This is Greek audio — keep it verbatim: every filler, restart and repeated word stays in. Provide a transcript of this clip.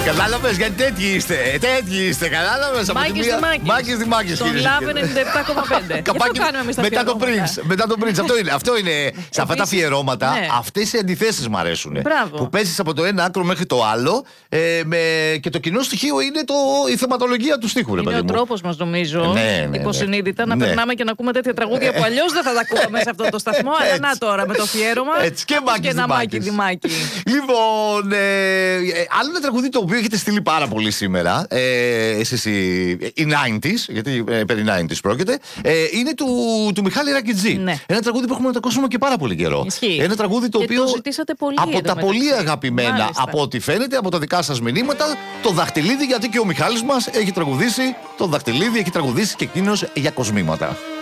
Κατάλαβες, γιατί τέτοιοι είστε. Τέτοιοι είστε, κατάλαβες. Μάκης Δημάκης. Μάκης Δημάκης. Στον Λαβ ενενήντα επτά κόμμα πέντε. Καπάκι μετά το Prince. Μετά το Prince. Αυτό είναι. Αυτό είναι. Σε αυτά τα αφιερώματα, ναι. αυτές οι αντιθέσεις μου αρέσουν. Μπράβο. Που παίζεις από το ένα άκρο μέχρι το άλλο. Ε, με... Και το κοινό στοιχείο είναι το... η θεματολογία του στίχου. Είναι ο τρόπος μας, νομίζω, ναι, ναι, υποσυνείδητα, ναι. να ναι. περνάμε και να ακούμε τέτοια τραγούδια που αλλιώς δεν θα τα ακούγαμε σε αυτό το σταθμό. Αλλά να τώρα με το αφιέρωμα. Έτσι, και Μάκης ένα Μάκη Δημάκη. Λοιπόν, ε, άλλο ένα τραγούδι το οποίο έχετε στείλει πάρα πολύ σήμερα, ε, εσείς οι, οι ενενήντα, γιατί ε, περί ενενήντα πρόκειται, ε, είναι του, του Μιχάλη Ρακιτζή. Ναι. Ένα τραγούδι που έχουμε να το ακούσουμε και πάρα πολύ καιρό. Ισχύει. Ένα τραγούδι το και οποίο το ζητήσατε πολύ από τα πολύ μεταξύ. αγαπημένα, Μάλιστα. από ό,τι φαίνεται, από τα δικά σας μηνύματα, το Δαχτυλίδι, γιατί και ο Μιχάλης μας έχει τραγουδήσει, το Δαχτυλίδι έχει τραγουδήσει και εκείνος για κοσμήματα.